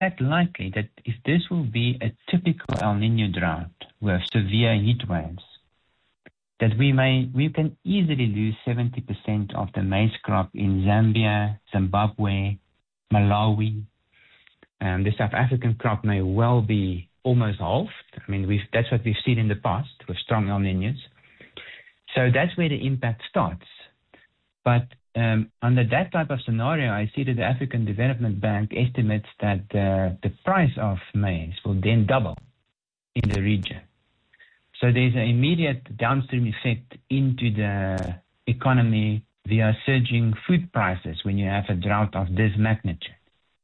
fact likely that if this will be a typical El Nino drought with severe heat waves, that we can easily lose 70% of the maize crop in Zambia, Zimbabwe, Malawi. The South African crop may well be almost halved. I mean, that's what we've seen in the past with strong El Niños. So that's where the impact starts. But under that type of scenario, I see that the African Development Bank estimates that the price of maize will then double in the region. So there's an immediate downstream effect into the economy via surging food prices when you have a drought of this magnitude.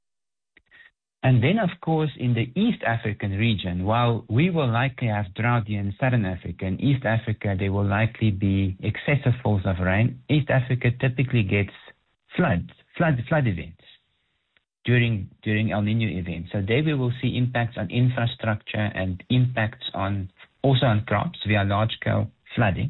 And then, of course, in the East African region, while we will likely have drought here in Southern Africa, in East Africa there will likely be excessive falls of rain. East Africa typically gets flood events during El Nino events. So there we will see impacts on infrastructure and impacts also on crops via large-scale flooding.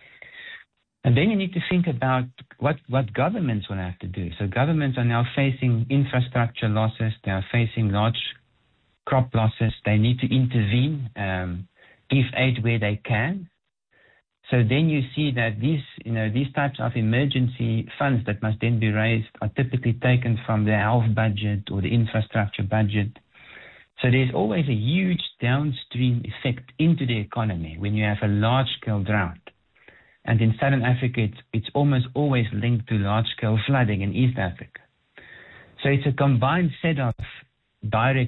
And then you need to think about what governments will have to do. So governments are now facing infrastructure losses. They are facing large crop losses. They need to intervene, give aid where they can. So then you see that these types of emergency funds that must then be raised are typically taken from the health budget or the infrastructure budget. So there's always a huge downstream effect into the economy when you have a large-scale drought. And in Southern Africa, it's almost always linked to large-scale flooding in East Africa. So it's a combined set of direct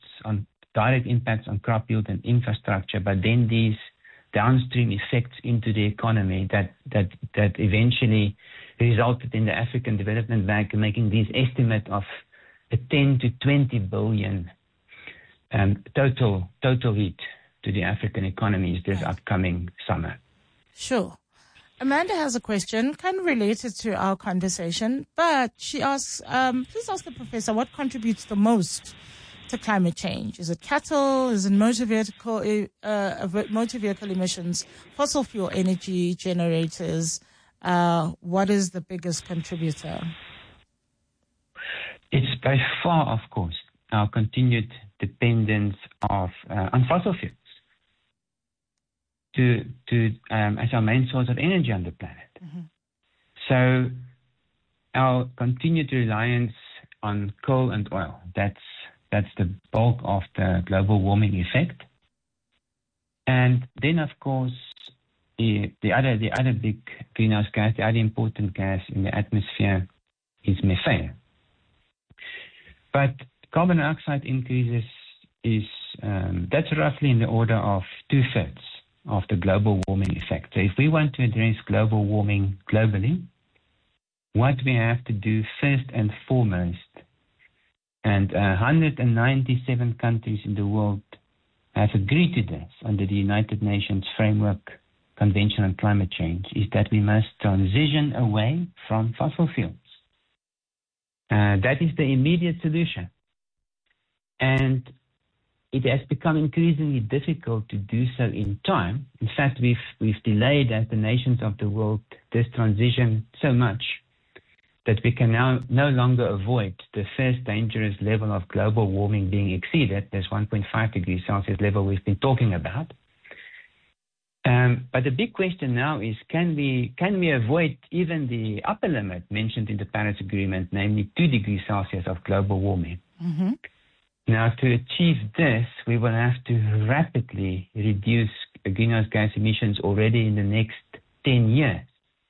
impacts on crop yield and infrastructure, but then these downstream effects into the economy that eventually resulted in the African Development Bank making this estimate of a 10 to 20 billion total hit to the African economies this upcoming summer. Sure. Amanda has a question, kind of related to our conversation, but she asks, please ask the professor what contributes the most to climate change. Is it cattle? Is it motor vehicle emissions, fossil fuel energy generators? What is the biggest contributor? It's by far, of course, our continued dependence on fossil fuels as our main source of energy on the planet. Mm-hmm. So our continued reliance on coal and oil, that's the bulk of the global warming effect. And then, of course, the other big greenhouse gas, the other important gas in the atmosphere is methane. But carbon dioxide increases that's roughly in the order of 2/3 of the global warming effect. So if we want to address global warming globally, what we have to do first and foremost, and 197 countries in the world have agreed to this under the United Nations Framework Convention on Climate Change, is that we must transition away from fossil fuels. That is the immediate solution. And it has become increasingly difficult to do so in time. In fact, we've delayed as the nations of the world this transition so much that we can now no longer avoid the first dangerous level of global warming being exceeded, this 1.5 degrees Celsius level we've been talking about. But the big question now is, can we avoid even the upper limit mentioned in the Paris Agreement, namely 2 degrees Celsius of global warming? Mm-hmm. Now, to achieve this, we will have to rapidly reduce greenhouse gas emissions already in the next 10 years.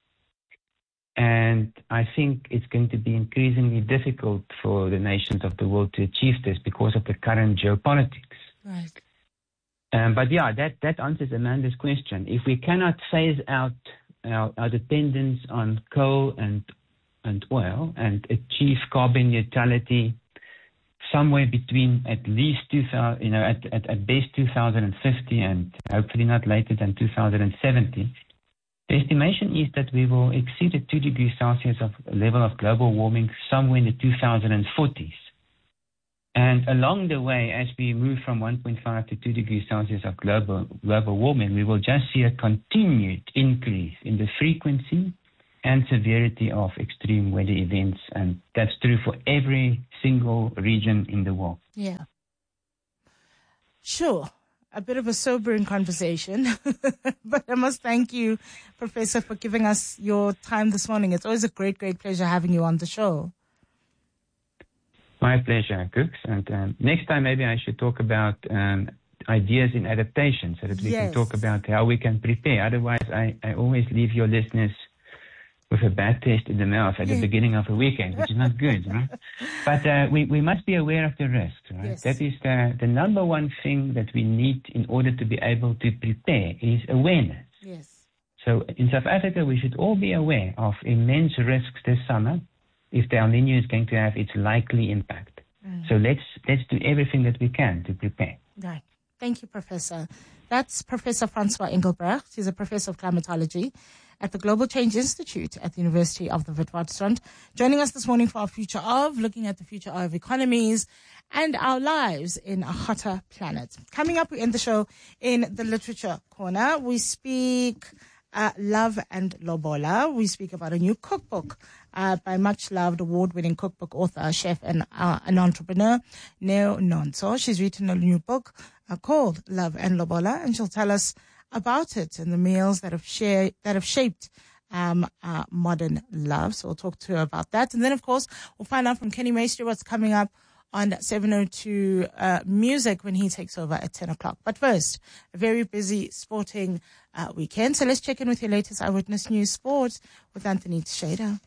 And I think it's going to be increasingly difficult for the nations of the world to achieve this because of the current geopolitics. Right. But yeah, that answers Amanda's question. If we cannot phase out our dependence on coal and oil and achieve carbon neutrality somewhere between at least at best 2050 and hopefully not later than 2070, the estimation is that we will exceed a 2 degrees Celsius of level of global warming somewhere in the 2040s. And along the way, as we move from 1.5 to 2 degrees Celsius of global warming, we will just see a continued increase in the frequency and severity of extreme weather events. And that's true for every single region in the world. Yeah. Sure. A bit of a sobering conversation, but I must thank you, Professor, for giving us your time this morning. It's always a great, great pleasure having you on the show. My pleasure, Cooks. And next time, maybe I should talk about ideas in adaptation so that we can talk about how we can prepare. Otherwise, I always leave your listeners with a bad taste in the mouth at the beginning of a weekend, which is not good, right? But we must be aware of the risks, right? Yes. That is the number one thing that we need in order to be able to prepare is awareness. Yes. So in South Africa, we should all be aware of immense risks this summer if the El Niño is going to have its likely impact. So let's do everything that we can to prepare. Right. Thank you, Professor. That's Professor Francois Engelbrecht. He's a professor of climatology at the Global Change Institute at the University of the Witwatersrand, joining us this morning for our future of, looking at the future of economies and our lives in a hotter planet. Coming up, we end the show in the Literature Corner. We speak Love and Lobola. We speak about a new cookbook by much-loved award-winning cookbook author, chef, and an entrepreneur, Neo Nonso. She's written a new book called Love and Lobola, and she'll tell us about it and the meals that have shaped modern love. So we'll talk to her about that. And then, of course, we'll find out from Kenny Maestri what's coming up on 702 Music when he takes over at 10 o'clock. But first, a very busy sporting weekend. So let's check in with your latest Eyewitness News Sports with Anthony Tsheda.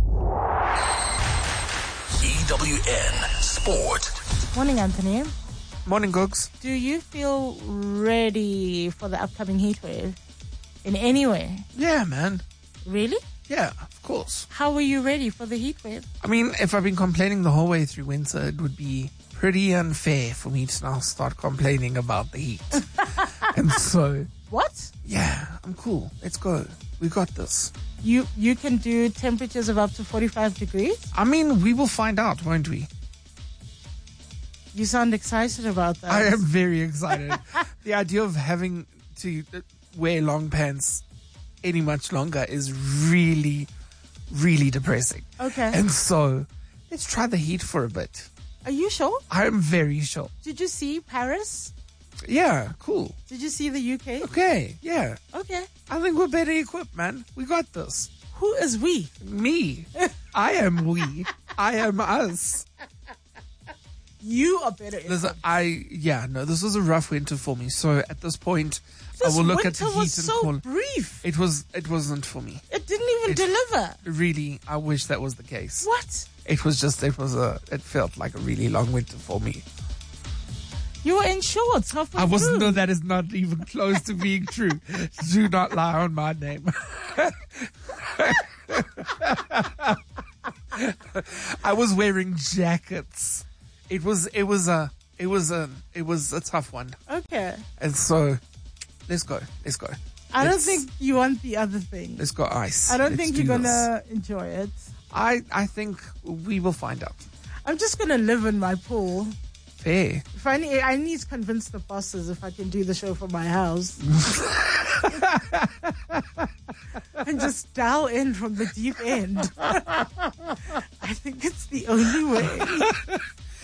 EWN Sport. Morning, Anthony. Morning, Googs. Do you feel ready for the upcoming heat wave in any way? Yeah, man. Really? Yeah, of course. How are you ready for the heat wave? I mean, if I've been complaining the whole way through winter, it would be pretty unfair for me to now start complaining about the heat. And so... What? Yeah, I'm cool. Let's go. We got this. You can do temperatures of up to 45 degrees? I mean, we will find out, won't we? You sound excited about that. I am very excited. The idea of having to wear long pants any much longer is really, really depressing. Okay. And so, let's try the heat for a bit. Are you sure? I'm very sure. Did you see Paris? Yeah, cool. Did you see the UK? Okay, yeah. Okay. I think we're better equipped, man. We got this. Who is we? Me. I am we. I am us. You are better equipped. This was a rough winter for me. So at this point, I will look at the heat was and so call brief. It wasn't for me. It didn't even deliver. Really, I wish that was the case. What? It felt like a really long winter for me. You were in shorts halfway I wasn't. through. No, that is not even close to being true. Do not lie on my name. I was wearing jackets. It was a tough one. Okay. And so, let's go. I don't think you want the other thing. Let's go ice. I don't think you're gonna enjoy it. I think we will find out. I'm just gonna live in my pool. Fair. If I need to convince the bosses if I can do the show from my house. And just dial in from the deep end. I think it's the only way.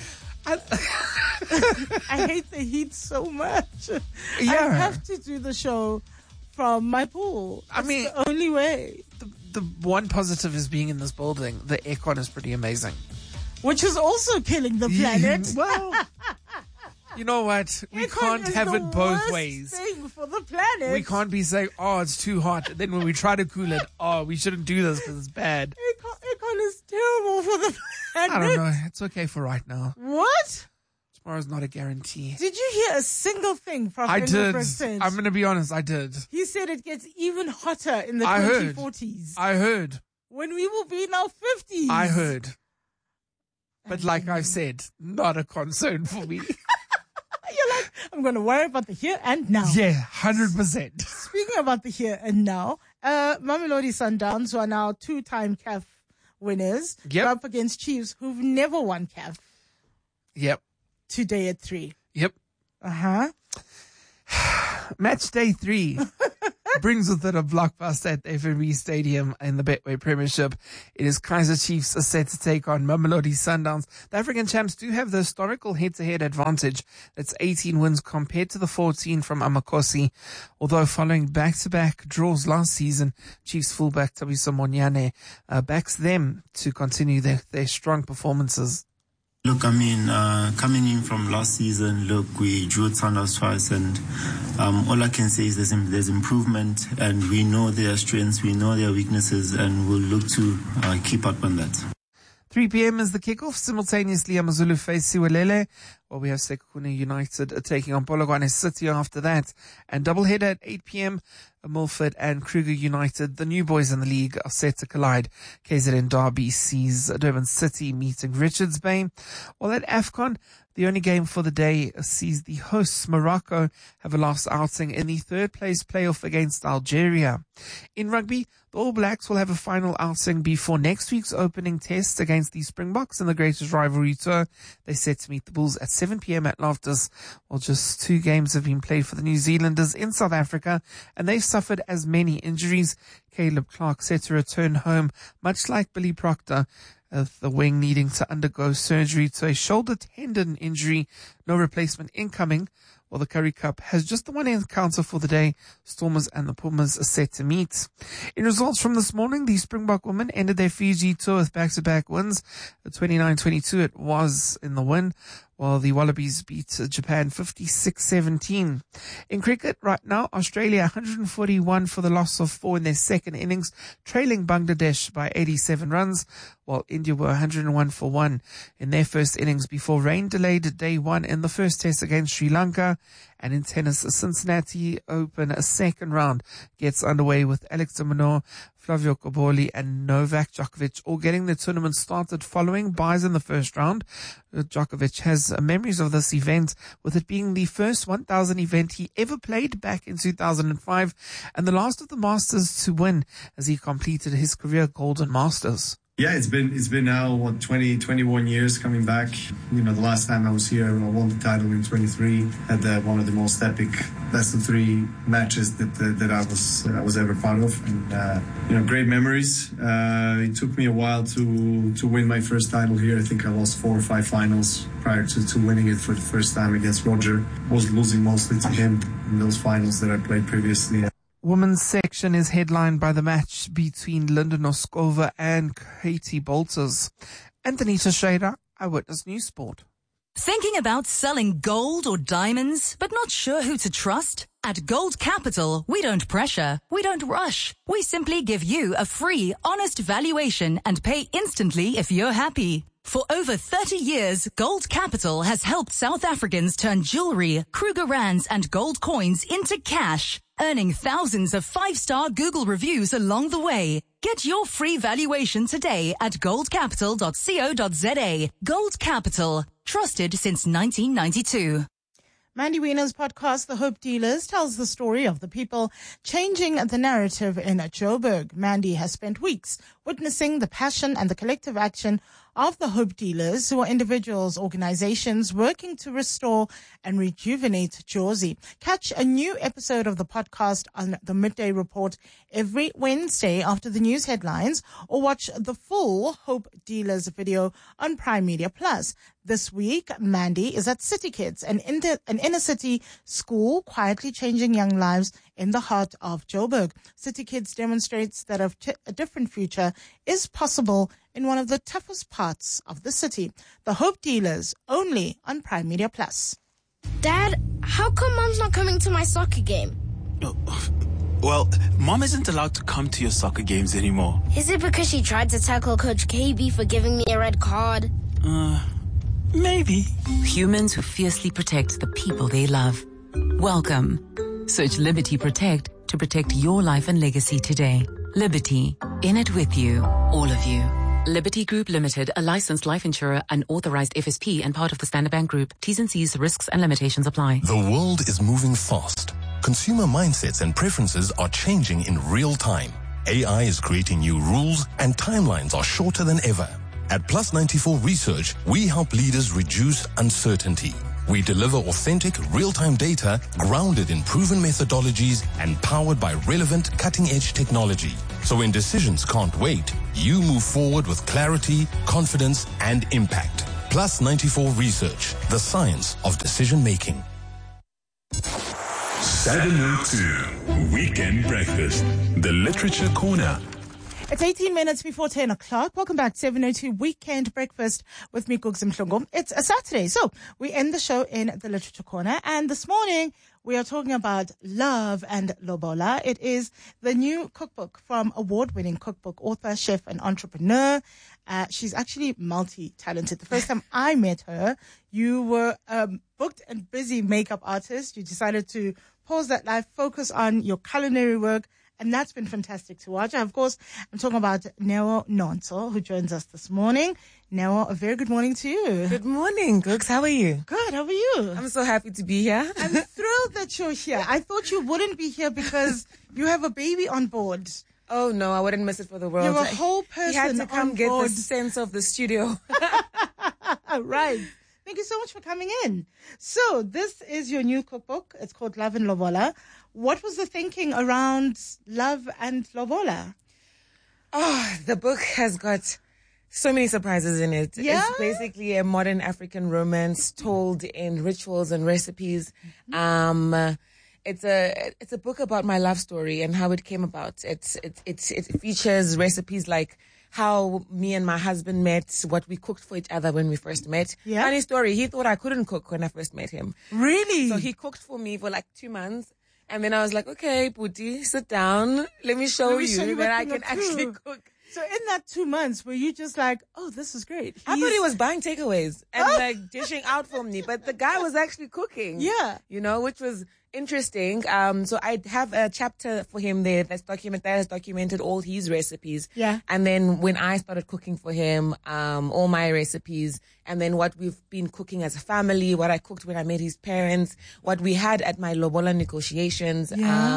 I hate the heat so much. Yeah. I have to do the show from my pool. That's the only way. The one positive is being in this building. The aircon is pretty amazing. Which is also killing the planet. Well, you know what? We can't have it both ways. Thing for the planet. We can't be saying, "Oh, it's too hot." Then when we try to cool it, "Oh, we shouldn't do this because it's bad." Aircon is terrible for the planet. I don't know. It's okay for right now. What? Tomorrow's not a guarantee. Did you hear a single thing from I did. said? I'm going to be honest. I did. He said it gets even hotter in the 2040s. I heard. When we will be in our 50s. I heard. But like I've said, not a concern for me. You're like, I'm going to worry about the here and now. Yeah, 100%. Speaking about the here and now, Mamelodi Sundowns, who are now two-time CAF winners, Yep. are up against Chiefs, who've never won CAF. Yep. Today at 3. Yep. Uh-huh. Match day 3. brings with it a blockbuster at the FNB Stadium in the Betway Premiership. It is Kaizer Chiefs set to take on Mamelodi Sundowns. The African champs do have the historical head-to-head advantage. That's 18 wins compared to the 14 from Amakosi. Although following back-to-back draws last season, Chiefs fullback Thabiso Monyane backs them to continue their strong performances. Look, I mean, coming in from last season, we drew Sundowns twice, and all I can say is there's improvement, and we know their strengths, we know their weaknesses, and we'll look to keep up on that. 3 p.m. is the kickoff. Simultaneously, AmaZulu face Siwelele, while we have Sekhukhune United taking on Polokwane City after that. And doubleheader at 8 p.m., Milford and Kruger United, the new boys in the league, are set to collide. KZN Derby sees Durban City meeting Richards Bay. While at AFCON, the only game for the day sees the hosts, Morocco, have a last outing in the third place playoff against Algeria. In rugby, the All Blacks will have a final outing before next week's opening test against the Springboks in the Greatest Rivalry Tour. They're set to meet the Bulls at 7 p.m. at Loftus. While just 2 games have been played for the New Zealanders in South Africa, and they've suffered as many injuries. Caleb Clark set to return home, much like Billy Proctor, the wing needing to undergo surgery to a shoulder tendon injury. No replacement incoming. While the Currie Cup has just the one encounter for the day, Stormers and the Pumas are set to meet. In results from this morning, the Springbok women ended their Fiji tour with back-to-back wins. 29-22 it was in the win, while the Wallabies beat Japan 56-17. In cricket, right now, Australia 141 for the loss of 4 in their second innings, trailing Bangladesh by 87 runs, while India were 101 for 1 in their first innings before rain delayed day 1 in the first test against Sri Lanka. And in tennis, Cincinnati Open, a second round gets underway with Alex de Minaur, Flavio Cobolli and Novak Djokovic all getting the tournament started following buys in the first round. Djokovic has memories of this event, with it being the first 1,000 event he ever played back in 2005 and the last of the Masters to win as he completed his career Golden Masters. Yeah, it's been now 21 years coming back. You know, the last time I was here, I won the title in 23. Had one of the most epic best of 3 matches that I was ever part of, and great memories. It took me a while to win my first title here. I think I lost 4 or 5 finals prior to winning it for the first time against Roger. I was losing mostly to him in those finals that I played previously. Women's section is headlined by the match between Linda Noskova and Katie Bolters. Anthony Teixeira, Eyewitness News Sport. Thinking about selling gold or diamonds, but not sure who to trust? At Gold Capital, we don't pressure, we don't rush. We simply give you a free, honest valuation and pay instantly if you're happy. For over 30 years, Gold Capital has helped South Africans turn jewelry, Kruger Rands and gold coins into cash, earning thousands of 5-star Google reviews along the way. Get your free valuation today at goldcapital.co.za. Gold Capital, trusted since 1992. Mandy Wiener's podcast, The Hope Dealers, tells the story of the people changing the narrative in Joburg. Mandy has spent weeks witnessing the passion and the collective action of the Hope Dealers, who are individuals, organizations working to restore and rejuvenate Jozi. Catch a new episode of the podcast on the Midday Report every Wednesday after the news headlines, or watch the full Hope Dealers video on Prime Media Plus. This week, Mandy is at City Kids, an inner city school quietly changing young lives in the heart of Joburg. City Kids demonstrates that a different future is possible in one of the toughest parts of the city. The Hope Dealers, only on Prime Media Plus. Dad, how come Mom's not coming to my soccer game? Well, Mom isn't allowed to come to your soccer games anymore. Is it because she tried to tackle Coach KB for giving me a red card? Maybe. Humans who fiercely protect the people they love. Welcome. Search Liberty Protect to protect your life and legacy today. Liberty. In it with you. All of you. Liberty Group Limited, a licensed life insurer and authorized FSP and part of the Standard Bank Group. T's and C's, risks and limitations apply. The world is moving fast. Consumer mindsets and preferences are changing in real time. AI is creating new rules and timelines are shorter than ever. At Plus 94 Research, we help leaders reduce uncertainty. We deliver authentic, real-time data grounded in proven methodologies and powered by relevant, cutting-edge technology. So when decisions can't wait, you move forward with clarity, confidence, and impact. Plus 94 Research, the science of decision-making. 702 Weekend Breakfast, the Literature Corner. It's 18 minutes before 10 o'clock. Welcome back to 702 Weekend Breakfast with me, Gugs Mhlongo. It's a Saturday, so we end the show in the Literature Corner. And this morning, we are talking about love and lobola. It is the new cookbook from award-winning cookbook author, chef, and entrepreneur. She's actually multi-talented. The first time I met her, you were booked and busy makeup artist. You decided to pause that life, focus on your culinary work, and that's been fantastic to watch. And of course, I'm talking about Neo Nonto, who joins us this morning. Neo, a very good morning to you. Good morning, Gooks. How are you? Good. How are you? I'm so happy to be here. I'm thrilled that you're here. I thought you wouldn't be here because you have a baby on board. Oh, no, I wouldn't miss it for the world. You're a whole person. He had to come get the sense of the studio. Right. Thank you so much for coming in. So this is your new cookbook. It's called Love and Lobola. What was the thinking around love and lobola? Oh, the book has got so many surprises in it. Yeah? It's basically a modern African romance told in rituals and recipes. It's a book about my love story and how it came about. It features recipes like how me and my husband met, what we cooked for each other when we first met. Yeah. Funny story, he thought I couldn't cook when I first met him. Really? So he cooked for me for like 2 months. And then I was like, okay, Puti, sit down. Let me show you that I can actually cook. So in that 2 months, were you just like, oh, this is great? I thought he was buying takeaways and like dishing out for me, but the guy was actually cooking. Yeah. You know, which was interesting. So I have a chapter for him there that has documented all his recipes. Yeah. And then when I started cooking for him, all my recipes, and then what we've been cooking as a family, what I cooked when I met his parents, what we had at my lobola negotiations,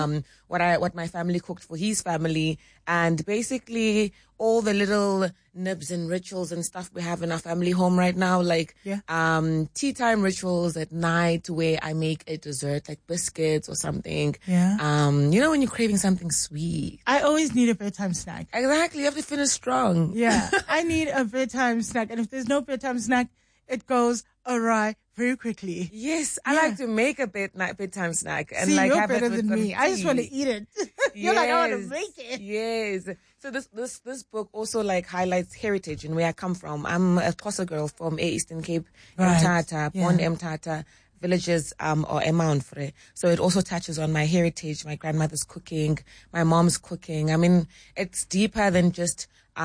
what my family cooked for his family, and basically all the little nibs and rituals and stuff we have in our family home right now, like tea time rituals at night where I make a dessert like biscuits or something. Yeah. You know when you're craving something sweet. I always need a bedtime snack. Exactly. You have to finish strong. Yeah. I need a bedtime snack. And if there's no bedtime snack, it goes awry very quickly. Yes. I like to make a bedtime snack. And See, like you're have better it with than me. I just want to eat it. You're like, I want to make it. Yes. So this book also like highlights heritage and where I come from. I'm a Xhosa girl from Eastern Cape, Mthatha, born Mthatha. Villages or Emaunfre. So it also touches on my heritage, my grandmother's cooking, my mom's cooking. I mean, it's deeper than just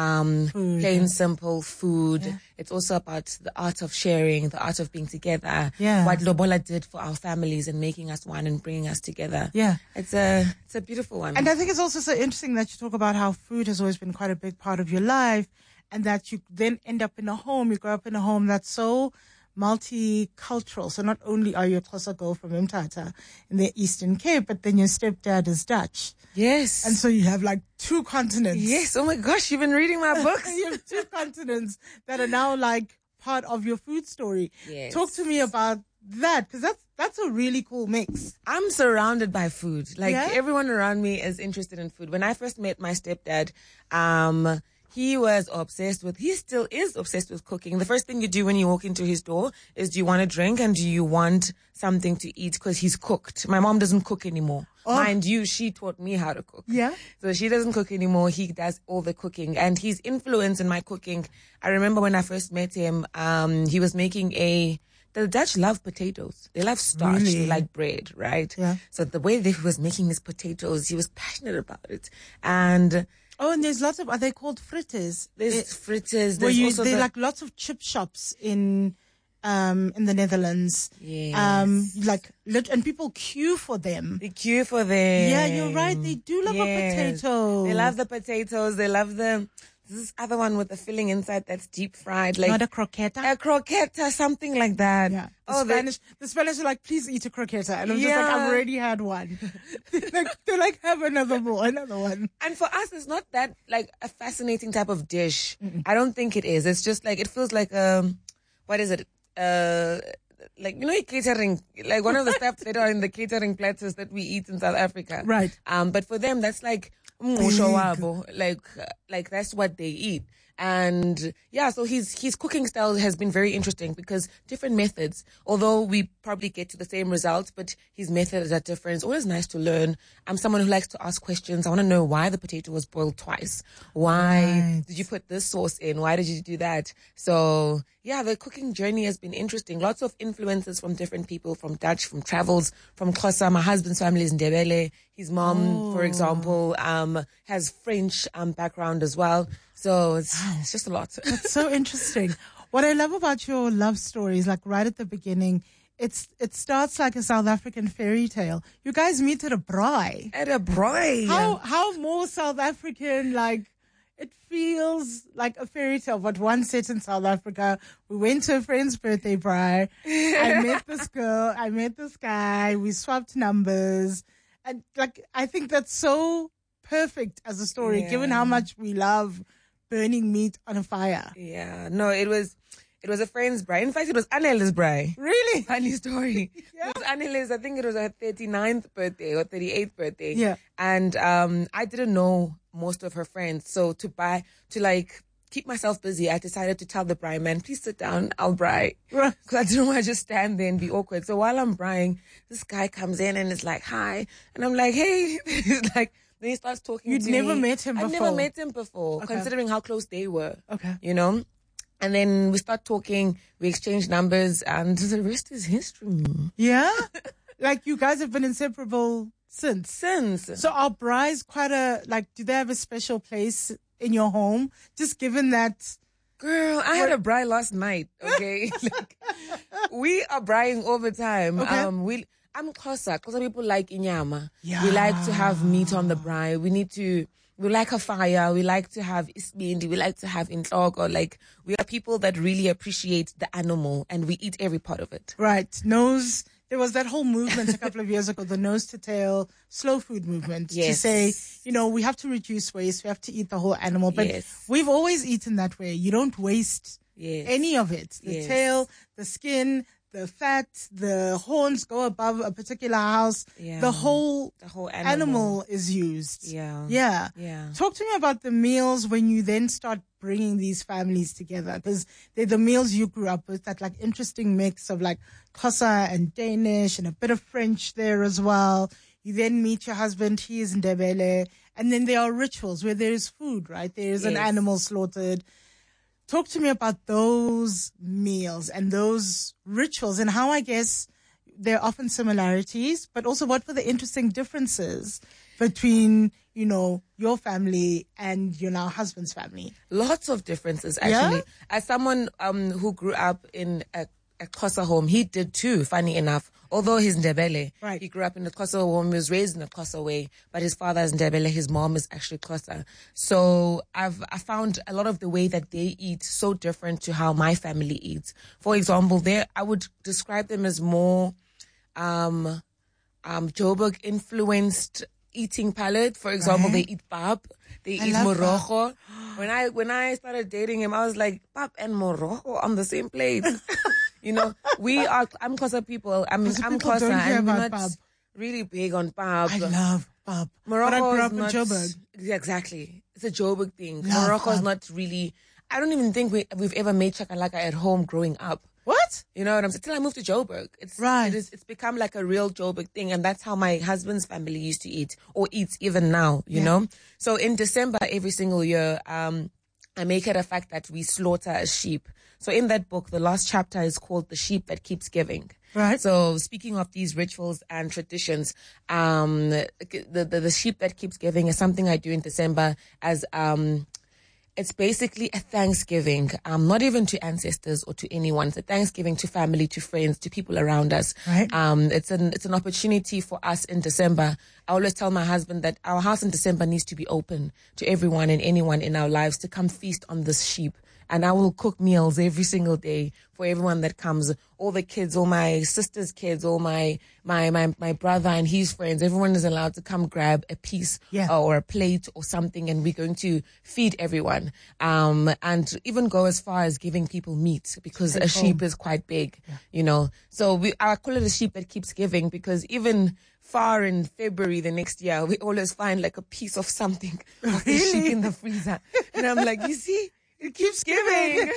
plain simple food. Yeah. It's also about the art of sharing, the art of being together. Yeah. What lobola did for our families and making us one and bringing us together. Yeah. It's a beautiful one. And I think it's also so interesting that you talk about how food has always been quite a big part of your life, and that you then end up in a home, you grow up in a home that's so multicultural. So not only are you a Xhosa girl from Mthatha in the Eastern Cape, but then your stepdad is Dutch. Yes. And so you have like 2 continents. Yes. Oh my gosh, you've been reading my books. You have 2 continents that are now like part of your food story. Yes. Talk to me about that, because that's a really cool mix. I'm surrounded by food. Like everyone around me is interested in food. When I first met my stepdad, he still is obsessed with cooking. The first thing you do when you walk into his door is, do you want a drink and do you want something to eat? Because he's cooked. My mom doesn't cook anymore. Oh. Mind you, she taught me how to cook. Yeah. So she doesn't cook anymore. He does all the cooking. And his influence in my cooking, I remember when I first met him, he was making the Dutch love potatoes. They love starch. Really? They like bread, right? Yeah. So the way that he was making his potatoes, he was passionate about it. And and there's lots of, are they called fritters? There's fritters. There's like lots of chip shops in the Netherlands. Yes. And people queue for them. They queue for them. Yeah, you're right. They do love a potato. They love the potatoes. They love the this other one with the filling inside that's deep fried, like not a croqueta. A croqueta, something like that. Yeah. The Spanish are like, please eat a croqueta, and I'm just like, I've already had one. they're like, have another one. And for us, it's not that like a fascinating type of dish. I don't think it is. It's just like it feels like what is it? Like, you know, catering, like one of the stuff that are in the catering platters that we eat in South Africa. Right. But for them, that's like, like that's what they eat. And yeah, so his cooking style has been very interesting because different methods, although we probably get to the same results, but his methods are different. It's always nice to learn. I'm someone who likes to ask questions. I want to know why the potato was boiled twice. Why did you put this sauce in? Why did you do that? So yeah, the cooking journey has been interesting. Lots of influences from different people, from Dutch, from travels, from Xhosa. My husband's family is Ndebele. His mom, for example, has French background as well. So it's just a lot. It's so interesting. What I love about your love story is, like, right at the beginning, it starts like a South African fairy tale. You guys meet at a braai. At a braai. How more South African, like, it feels like a fairy tale, but one set in South Africa. We went to a friend's birthday braai. I met this girl. I met this guy. We swapped numbers. And, like, I think that's so perfect as a story, given how much we love burning meat on a fire. Yeah. No, it was a friend's braai. In fact, it was Annel's braai. Really? Funny story. Yeah. It was Annel's, I think it was her 39th birthday or 38th birthday. Yeah. And I didn't know most of her friends. So to keep myself busy, I decided to tell the braai man, please sit down, I'll braai. Because I didn't want to just stand there and be awkward. So while I'm braaiing, this guy comes in and is like, hi. And I'm like, hey. He's like, then he starts talking to me. You'd never met him before? I'd never met him before, considering how close they were. Okay. You know? And then we start talking, we exchange numbers, and the rest is history. Yeah? Like, you guys have been inseparable since? Since. So are braais do they have a special place in your home? Just given that... Girl, I had a braai last night, okay? We are braaiing all the time. Okay. I'm Xhosa. Xhosa people like inyama. Yeah. We like to have meat on the braai. We like a fire. We like to have isbindi. We like to have inhloko. Like, we are people that really appreciate the animal and we eat every part of it. Right. There was that whole movement a couple of years ago, the nose to tail slow food movement, to say, we have to reduce waste. We have to eat the whole animal. But we've always eaten that way. You don't waste any of it. The tail, the skin, the fat, the horns go above a particular house. Yeah. The whole animal is used. Yeah. Talk to me about the meals when you then start bringing these families together, because they're the meals you grew up with, that like interesting mix of like Xhosa and Danish and a bit of French there as well. You then meet your husband, he is Ndebele, and then there are rituals where there is food, right? There is an animal slaughtered. Talk to me about those meals and those rituals and how, I guess, there are often similarities, but also what were the interesting differences between, your family and your now husband's family? Lots of differences, actually. Yeah? As someone who grew up in a Xhosa home, he did too, funny enough. Although he's Ndebele, he grew up in a Xhosa home, he was raised in a Xhosa way, but his father is Ndebele, his mom is actually Xhosa. So I found a lot of the way that they eat so different to how my family eats. For example, I would describe them as more Joburg influenced eating palette. For example, they eat pap, they eat morogo. When I started dating him, I was like, pap and morogo on the same plate. I'm Xhosa people. I'm Xhosa, and we're not really big on pap. I love pap. Morocco but I grew up is in not, Joburg. Exactly. It's a Joburg thing. Morocco is not really, I don't even think we've ever made chakalaka at home growing up. What? You know what I'm saying? Till I moved to Joburg. It's become like a real Joburg thing, and that's how my husband's family used to eat, or eats even now, you know? So in December every single year, I make it a fact that we slaughter a sheep. So in that book, the last chapter is called The Sheep That Keeps Giving. Right. So speaking of these rituals and traditions, the sheep that keeps giving is something I do in December as It's basically a Thanksgiving, not even to ancestors or to anyone. It's a Thanksgiving to family, to friends, to people around us. Right. It's an opportunity for us in December. I always tell my husband that our house in December needs to be open to everyone and anyone in our lives to come feast on this sheep. And I will cook meals every single day for everyone that comes. All the kids, all my sister's kids, all my brother and his friends. Everyone is allowed to come grab a piece or a plate or something, and we're going to feed everyone. And even go as far as giving people meat, because a sheep is quite big, you know. So I call it a sheep that keeps giving, because even far in February the next year, we always find like a piece of something of the sheep in the freezer. And I'm like, you see? It keeps giving.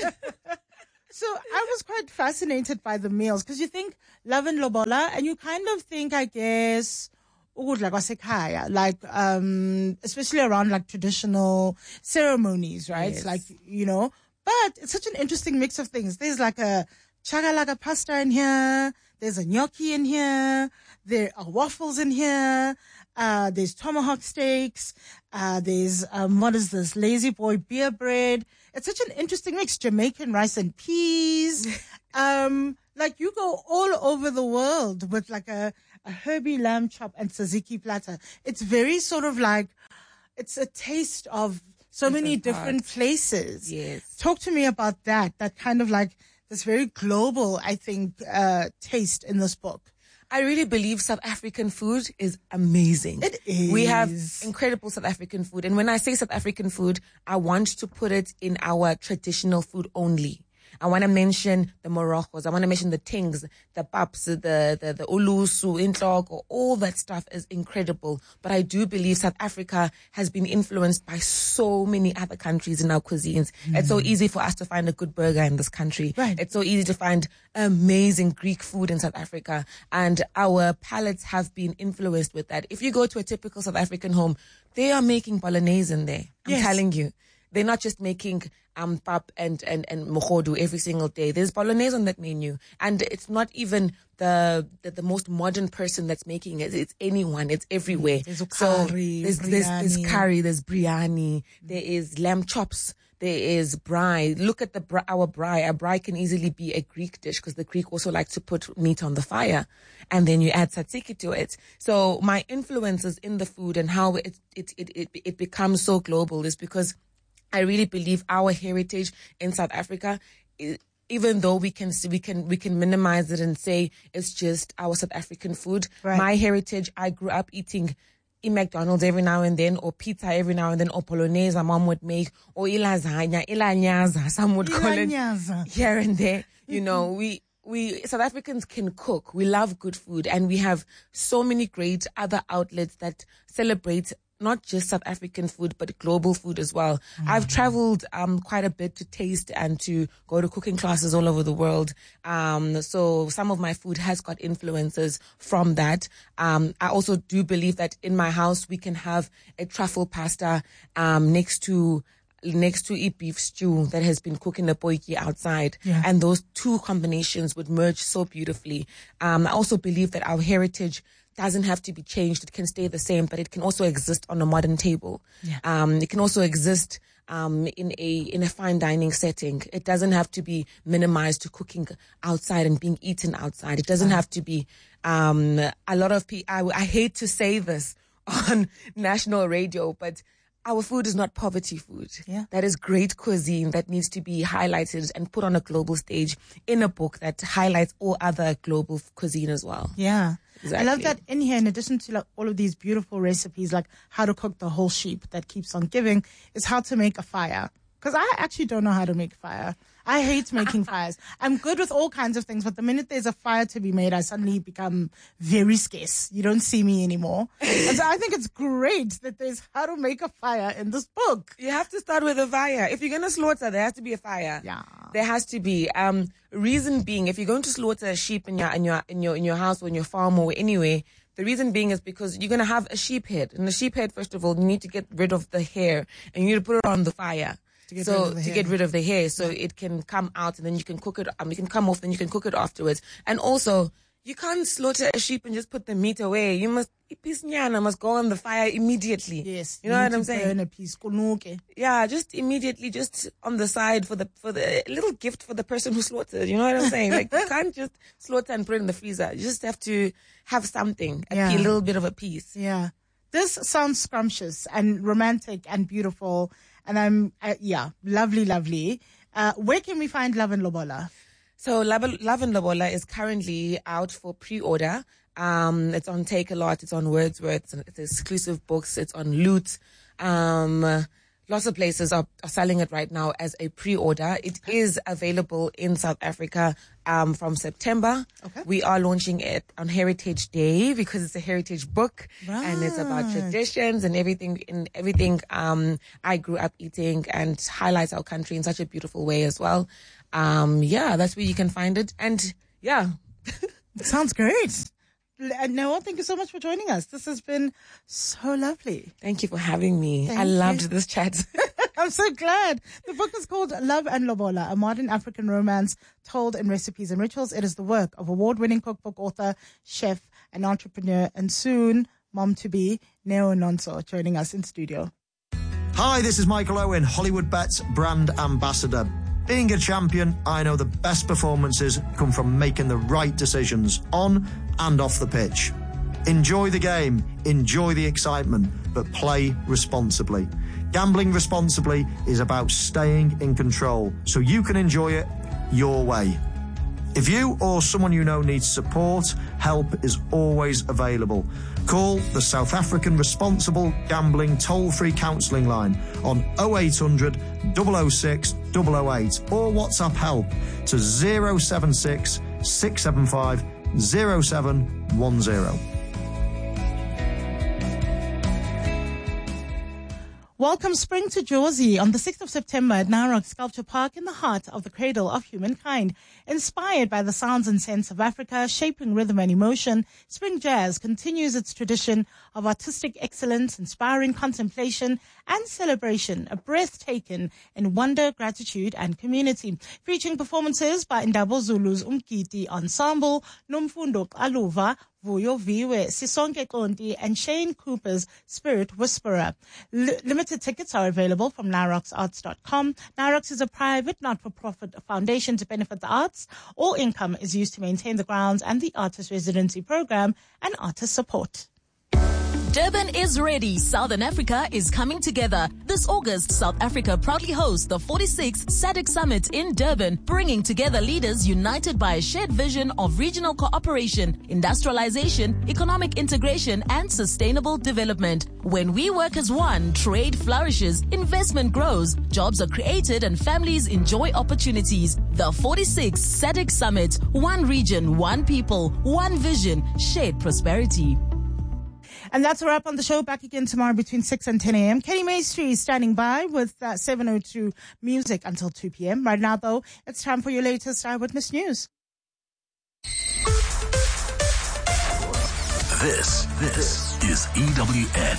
So I was quite fascinated by the meals, because you think love and lobola, and you kind of think, I guess, ukudla kwasekhaya, like especially around like traditional ceremonies, right? Yes. Like, you know, but it's such an interesting mix of things. There's like a chakalaka pasta in here. There's a gnocchi in here. There are waffles in here. There's tomahawk steaks. There's, what is this? Lazy boy beer bread. It's such an interesting mix. Jamaican rice and peas. Like you go all over the world with like a herby lamb chop and tzatziki platter. It's very sort of like, it's a taste of so many different places. Yes. Talk to me about that kind of like this very global, I think, taste in this book. I really believe South African food is amazing. It is. We have incredible South African food. And when I say South African food, I want to put it in our traditional food only. I want to mention the morocos. I want to mention the tings, the paps, the ulusu, intloko. All that stuff is incredible. But I do believe South Africa has been influenced by so many other countries in our cuisines. It's so easy for us to find a good burger in this country. Right. It's so easy to find amazing Greek food in South Africa. And our palates have been influenced with that. If you go to a typical South African home, they are making bolognese in there. I'm telling you. They're not just making pap and mogodu every single day. There's bolognese on that menu. And it's not even the most modern person that's making it. It's anyone. It's everywhere. There's there's curry, there's biryani, there is lamb chops, there is braai. Look at our braai. Our braai can easily be a Greek dish, because the Greek also like to put meat on the fire. And then you add tzatziki to it. So my influences in the food and how it becomes so global is because I really believe our heritage in South Africa, even though we can minimize it and say it's just our South African food. Right. My heritage, I grew up eating McDonald's every now and then, or pizza every now and then, or Polonaise mom would make, or lasagna, ilanyaza, some would call it here and there. You know, we South Africans can cook. We love good food, and we have so many great other outlets that celebrate not just South African food, but global food as well. I've traveled quite a bit to taste and to go to cooking classes all over the world. So some of my food has got influences from that. I also do believe that in my house we can have a truffle pasta next to a beef stew that has been cooking a potjie outside. Yeah. And those two combinations would merge so beautifully. I also believe that our heritage doesn't have to be changed. It can stay the same, but it can also exist on a modern table. Yeah. It can also exist in a fine dining setting. It doesn't have to be minimized to cooking outside and being eaten outside. It doesn't have to be a lot of people. I hate to say this on national radio, but our food is not poverty food. Yeah. That is great cuisine that needs to be highlighted and put on a global stage in a book that highlights all other global cuisine as well. Yeah. Exactly. I love that in here, in addition to like all of these beautiful recipes, like how to cook the whole sheep that keeps on giving, is how to make a fire. Because I actually don't know how to make fire. I hate making fires. I'm good with all kinds of things, but the minute there's a fire to be made, I suddenly become very scarce. You don't see me anymore. And so I think it's great that there's how to make a fire in this book. You have to start with a fire. If you're going to slaughter, there has to be a fire. Yeah. There has to be. Reason being, if you're going to slaughter a sheep in your house or in your farm or anywhere, the reason being is because you're going to have a sheep head. And the sheep head, first of all, you need to get rid of the hair and you need to put it on the fire. To get rid of the hair, so it can come out, and then you can cook it. You can come off, then you can cook it afterwards. And also, you can't slaughter a sheep and just put the meat away. You must ipisnyana must go on the fire immediately. Yes. You know what I'm saying? Burn a piece. Kunuke. Yeah, just immediately, just on the side for the little gift for the person who slaughtered. You know what I'm saying? Like, you can't just slaughter and put it in the freezer. You just have to have something, a little bit of a piece. Yeah. This sounds scrumptious and romantic and beautiful. And I'm, lovely, lovely. Where can we find Love and Lobola? So Love and Lobola is currently out for pre-order. It's on Takealot, it's on Wordsworth, it's exclusive books, it's on Loot. Lots of places are selling it right now as a pre-order. It is available in South Africa from September. Okay. We are launching it on Heritage Day because it's a heritage book, and it's about traditions and everything I grew up eating, and highlights our country in such a beautiful way as well. That's where you can find it. And Sounds great. Noah, thank you so much for joining us. This has been so lovely. Thank you for having me. I loved this chat. I'm so glad. The book is called Love and Lobola, a modern African romance told in recipes and rituals. It is the work of award-winning cookbook author, chef, and entrepreneur, and soon mom-to-be, Neo Nonso, joining us in studio. Hi, this is Michael Owen, Hollywood Bets brand ambassador. Being a champion, I know the best performances come from making the right decisions on and off the pitch. Enjoy the game, enjoy the excitement, but play responsibly. Gambling responsibly is about staying in control so you can enjoy it your way. If you or someone you know needs support, help is always available. Call the South African Responsible Gambling toll-free counselling line on 0800 006 008 or WhatsApp help to 076 675 0710. Welcome spring to Jozi on the 6th of September at Narok Sculpture Park in the heart of the cradle of humankind. Inspired by the sounds and scents of Africa, shaping rhythm and emotion, Spring Jazz continues its tradition of artistic excellence, inspiring contemplation and celebration, a breath taken in wonder, gratitude and community. Featuring performances by Ndabo Zulu's Umkiti Ensemble, Nomfundo Aluva, Vuyo Viwe, Sisonke Konti, and Shane Cooper's Spirit Whisperer. Limited tickets are available from naroxarts.com. Narox is a private, not-for-profit foundation to benefit the arts. All income is used to maintain the grounds and the artist residency program and artist support. Durban is ready. Southern Africa is coming together. This August, South Africa proudly hosts the 46th SADC Summit in Durban, bringing together leaders united by a shared vision of regional cooperation, industrialization, economic integration, and sustainable development. When we work as one, trade flourishes, investment grows, jobs are created, and families enjoy opportunities. The 46th SADC Summit. One region, one people, one vision, shared prosperity. And that's a wrap on the show. Back again tomorrow between 6 and 10 a.m. Kenny Maestri is standing by with 702 music until 2 p.m. Right now, though, it's time for your latest Eyewitness News. This is EWN.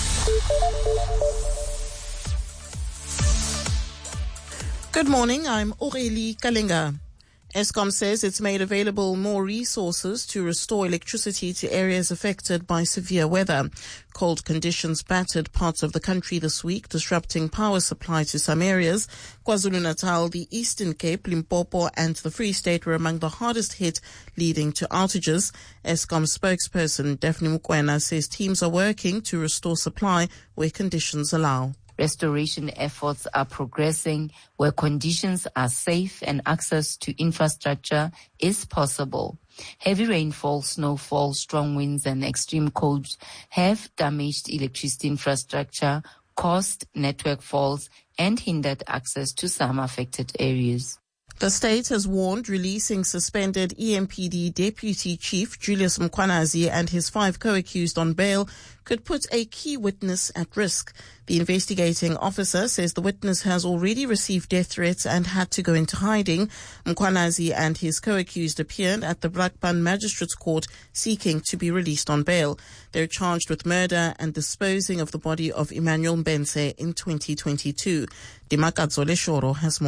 Good morning, I'm Aurélie Kalinga. Eskom says it's made available more resources to restore electricity to areas affected by severe weather. Cold conditions battered parts of the country this week, disrupting power supply to some areas. KwaZulu-Natal, the Eastern Cape, Limpopo and the Free State were among the hardest hit, leading to outages. Eskom spokesperson Daphne Mukwena says teams are working to restore supply where conditions allow. Restoration efforts are progressing where conditions are safe and access to infrastructure is possible. Heavy rainfall, snowfall, strong winds and extreme colds have damaged electricity infrastructure, caused network faults and hindered access to some affected areas. The state has warned releasing suspended EMPD Deputy Chief Julius Mkhwanazi and his 5 co-accused on bail could put a key witness at risk. The investigating officer says the witness has already received death threats and had to go into hiding. Mkhwanazi and his co-accused appeared at the Brakpan Magistrates Court seeking to be released on bail. They're charged with murder and disposing of the body of Emmanuel Mbense in 2022. Dimaka Zoleshoro has more.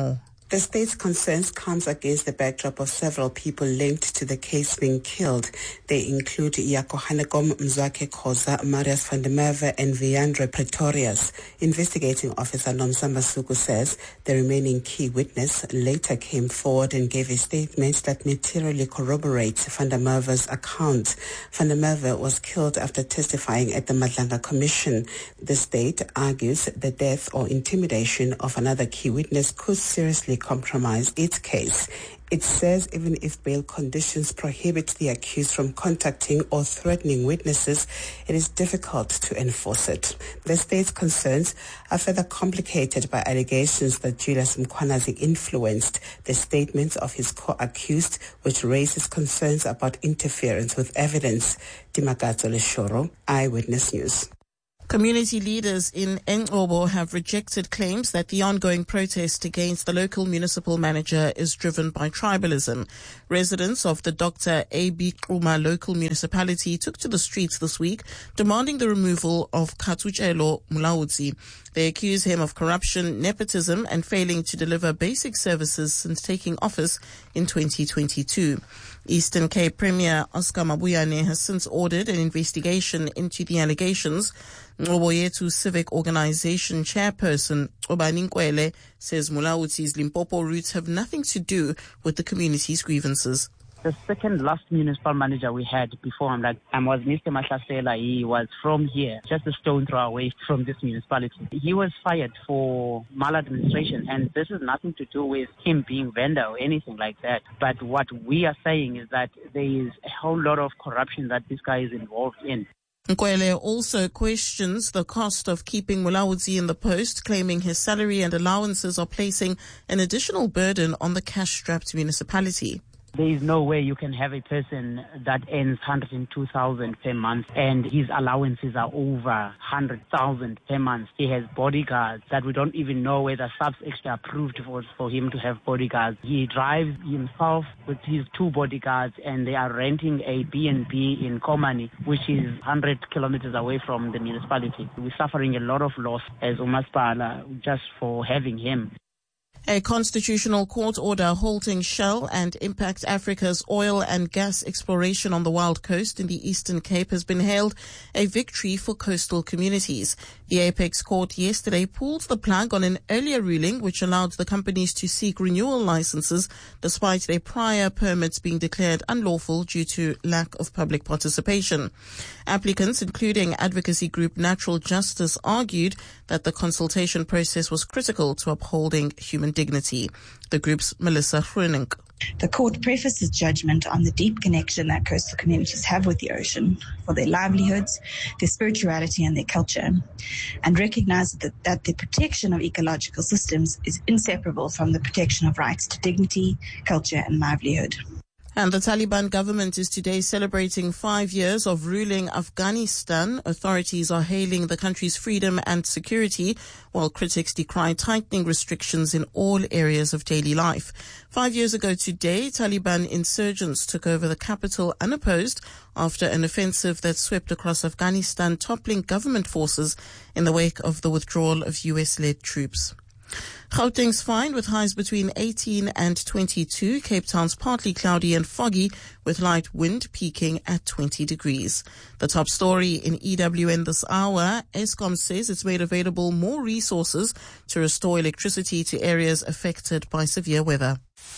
The state's concerns comes against the backdrop of several people linked to the case being killed. They include Yakohanekom Mzwake Khoza, Marius van der Merwe, and Viandre Pretorius. Investigating officer Nomsa Masuku says the remaining key witness later came forward and gave a statement that materially corroborates van der Merwe's account. Van der Merwe was killed after testifying at the Madlanga Commission. The state argues the death or intimidation of another key witness could seriously compromise its case. It says even if bail conditions prohibit the accused from contacting or threatening witnesses, it is difficult to enforce it. The state's concerns are further complicated by allegations that Julius Mkhwanazi influenced the statements of his co-accused, which raises concerns about interference with evidence. Dimakato Leshoro, Eyewitness News. Community leaders in Engcobo have rejected claims that the ongoing protest against the local municipal manager is driven by tribalism. Residents of the Dr. A.B. Quma local municipality took to the streets this week, demanding the removal of Katutshelo Mulaudzi. They accuse him of corruption, nepotism, and failing to deliver basic services since taking office in 2022. Eastern Cape Premier Oscar Mabuyane has since ordered an investigation into the allegations. Ngoboyetu Civic Organization chairperson Obani Nkwele says Mulaudzi's Limpopo roots have nothing to do with the community's grievances. The second last municipal manager we had before him was Mr. Mahlasela. He was from here, just a stone throw away from this municipality. He was fired for maladministration, and this has nothing to do with him being vendor or anything like that. But what we are saying is that there is a whole lot of corruption that this guy is involved in. Nkwele also questions the cost of keeping Mulaudzi in the post, claiming his salary and allowances are placing an additional burden on the cash-strapped municipality. There is no way you can have a person that earns 102,000 per month and his allowances are over 100,000 per month. He has bodyguards that we don't even know whether SAPS actually approved for him to have bodyguards. He drives himself with his two bodyguards and they are renting a B&B in Komani, which is 100 kilometers away from the municipality. We're suffering a lot of loss as Umaspala just for having him. A constitutional court order halting Shell and Impact Africa's oil and gas exploration on the Wild Coast in the Eastern Cape has been hailed a victory for coastal communities. The Apex Court yesterday pulled the plug on an earlier ruling which allowed the companies to seek renewal licenses despite their prior permits being declared unlawful due to lack of public participation. Applicants, including advocacy group Natural Justice, argued that the consultation process was critical to upholding human dignity. The group's Melissa Groening. The court prefaced its judgment on the deep connection that coastal communities have with the ocean for their livelihoods, their spirituality and their culture, and recognized that the protection of ecological systems is inseparable from the protection of rights to dignity, culture and livelihood. And the Taliban government is today celebrating 5 years of ruling Afghanistan. Authorities are hailing the country's freedom and security, while critics decry tightening restrictions in all areas of daily life. 5 years ago today, Taliban insurgents took over the capital unopposed after an offensive that swept across Afghanistan, toppling government forces in the wake of the withdrawal of US-led troops. Gauteng's fine with highs between 18 and 22. Cape Town's partly cloudy and foggy with light wind peaking at 20 degrees. The top story in EWN this hour, Eskom says it's made available more resources to restore electricity to areas affected by severe weather.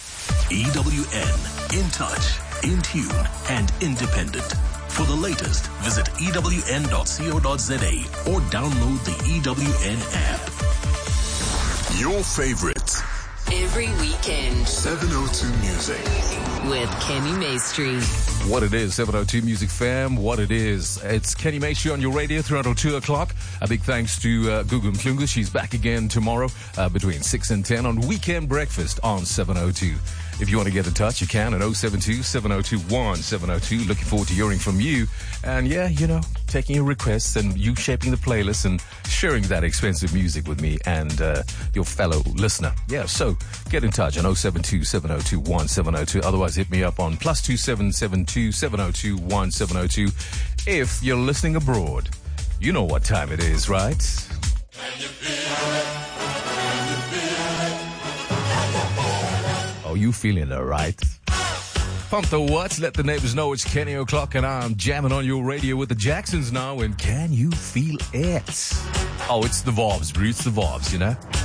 EWN, in touch, in tune and independent. For the latest, visit ewn.co.za or download the EWN app. Your favorites. Every weekend. 702 Music. With Kenny Maestri. What it is, 702 Music fam, what it is. It's Kenny Maestri on your radio throughout till 2 o'clock. A big thanks to Gugu Mhlungu. She's back again tomorrow between 6 and 10 on Weekend Breakfast on 702. If you want to get in touch, you can at 072-702-1702. Looking forward to hearing from you. And yeah, you know, taking your requests and you shaping the playlist and sharing that expensive music with me and your fellow listener. Yeah, so get in touch on 072-702-1702. Otherwise, hit me up on +2772-702-1702. If you're listening abroad, you know what time it is, right? Can you feel it? Can you feel it? Oh, you feeling it, right? Pump the what? Let the neighbors know it's Kenny O'Clock and I'm jamming on your radio with the Jacksons now. And can you feel it? Oh, it's the vibes, bro. It's the vibes, you know?